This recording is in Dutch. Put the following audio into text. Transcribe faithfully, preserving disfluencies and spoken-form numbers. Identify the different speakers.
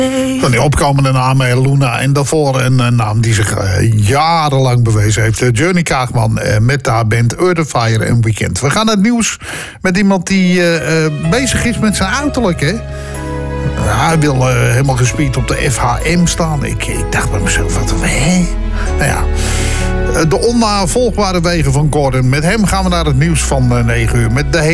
Speaker 1: Van die opkomende naam Luna en daarvoor een uh, naam die zich uh, jarenlang bewezen heeft. Uh, Journey Kaagman uh, met haar band Earth on Fire en Weekend. We gaan naar het nieuws met iemand die uh, uh, bezig is met zijn uiterlijk, hè. Hij wil uh, helemaal gespierd op de F H M staan. Ik, ik dacht bij mezelf, wat, hè? Nou ja, de onnavolgbare wegen van Gordon. Met hem gaan we naar het nieuws van uh, negen uur. Met de